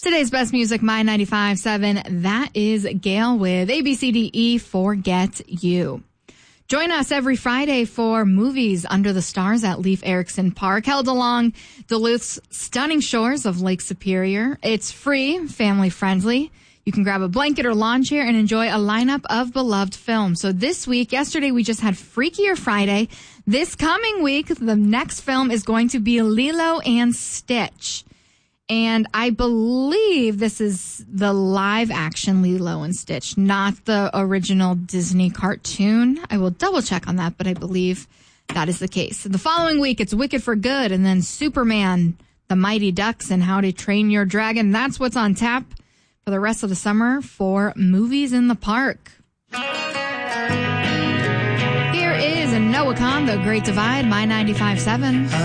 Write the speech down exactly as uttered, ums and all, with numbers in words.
Today's best music, My ninety-five point seven. That is Gail with A B C D E, Forget You. Join us every Friday for Movies Under the Stars at Leif Erikson Park, held along Duluth's stunning shores of Lake Superior. It's free, family friendly. You can grab a blanket or lawn chair and enjoy a lineup of beloved films. So this week, yesterday, we just had Freakier Friday. This coming week, the next film is going to be Lilo and Stitch. And I believe this is the live-action Lilo and Stitch, not the original Disney cartoon. I will double-check on that, but I believe that is the case. The following week, it's Wicked for Good, and then Superman, The Mighty Ducks, and How to Train Your Dragon. That's what's on tap for the rest of the summer for Movies in the Park. Here is Noah Kahn, The Great Divide, My ninety-five point seven.